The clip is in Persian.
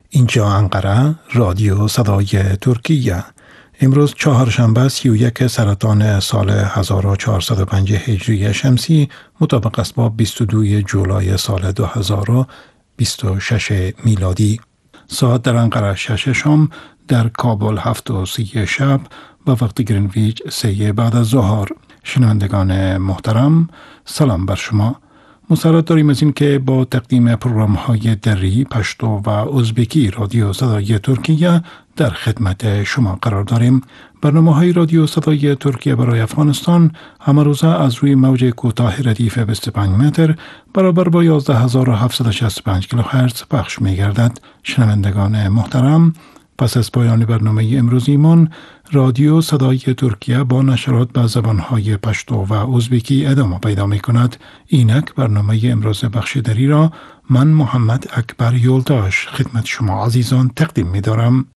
اینجا انقره، رادیو صدای ترکیه. امروز چهارشنبه 31 سرطان سال 1405 هجری شمسی مطابق است با 22 جولای سال 2026 میلادی. ساعت در انقره 6 شام، در کابل 7:30 شب و وقت گرینویچ 3 بعد از ظهر. شنوندگان محترم، سلام بر شما. مسرت داریم از این که با تقدیم پروگرام های دری، پشتو و ازبکی رادیو صدای ترکیه در خدمت شما قرار داریم. برنامه های رادیو صدای ترکیه برای افغانستان همه روزه از روی موج کوتاه ردیف 25 متر برابر با 11765 کیلوهرتز پخش می گردد. شنوندگان محترم، پس از پایان برنامه امروزیمان، رادیو صدای ترکیه با نشرات به زبانهای پشتو و ازبکی ادامه پیدا می کند. اینک برنامه امروز بخش دری را من محمد اکبر یولداش خدمت شما عزیزان تقدیم می دارم.